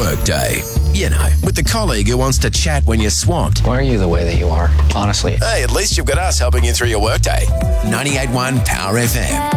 workday. You know, with the colleague who wants to chat when you're swamped. Why are you the way that you are, honestly? Hey, at least you've got us helping you through your workday. 98.1 Power FM.